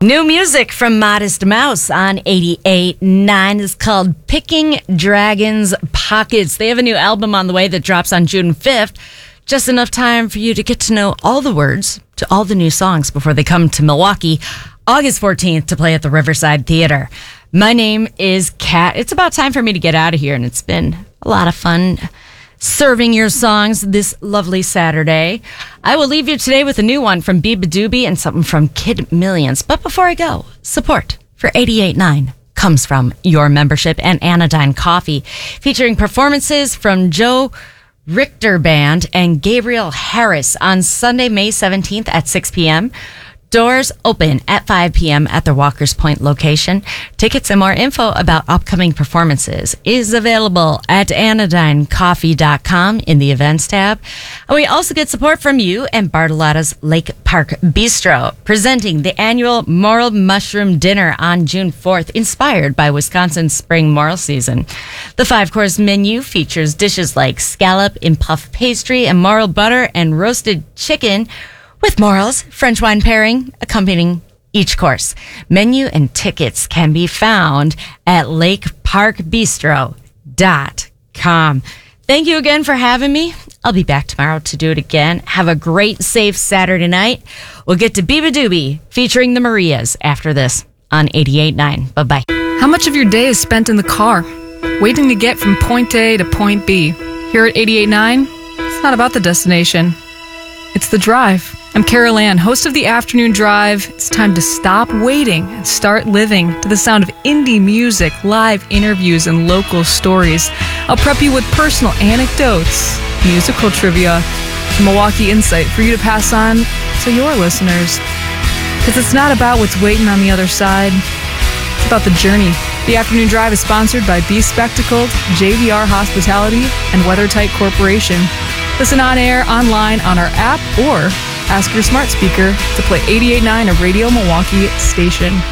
New music from Modest Mouse on 88.9 is called Picking Dragons Pockets. They have a new album on the way that drops on June 5th. Just enough time for you to get to know all the words to all the new songs before they come to Milwaukee August 14th to play at the Riverside Theater. My name is Kat. It's about time for me to get out of here, and it's been a lot of fun serving your songs this lovely Saturday. I will leave you today with a new one from Biba Doobie and something from Kid Millions. But before I go, support for 88.9 comes from your membership and Anodyne Coffee, featuring performances from Joe Richter Band and Gabriel Harris on Sunday, May 17th at 6 p.m. Doors open at 5 p.m. at the Walker's Point location. Tickets and more info about upcoming performances is available at anodynecoffee.com in the events tab. And we also get support from you and Bartolotta's Lake Park Bistro, presenting the annual Morel Mushroom Dinner on June 4th, inspired by Wisconsin's spring morel season. The 5-course menu features dishes like scallop in puff pastry and morel butter and roasted chicken, with morels, French wine pairing accompanying each course. Menu and tickets can be found at lakeparkbistro.com. Thank you again for having me. I'll be back tomorrow to do it again. Have a great, safe Saturday night. We'll get to Biba Doobie featuring the Marias after this on 88.9. Bye-bye. How much of your day is spent in the car, waiting to get from point A to point B? Here at 88.9, it's not about the destination. It's the drive. I'm Carol Ann, host of the Afternoon Drive. It's time to stop waiting and start living to the sound of indie music, live interviews, and local stories. I'll prep you with personal anecdotes, musical trivia, Milwaukee insight for you to pass on to your listeners. Because it's not about what's waiting on the other side. It's about the journey. The Afternoon Drive is sponsored by Be Spectacled, JVR Hospitality, and WeatherTight Corporation. Listen on air, online, on our app, or ask your smart speaker to play 88.9, a Radio Milwaukee station.